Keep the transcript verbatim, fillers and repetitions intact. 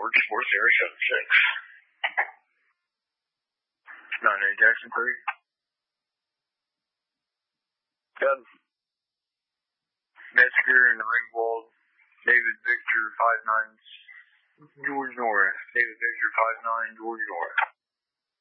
George, four zero seven six. nine eight Jackson three. Good. Metzger and Ringwald. David Victor five nine. George Norris. David Victor five nine. George Norris.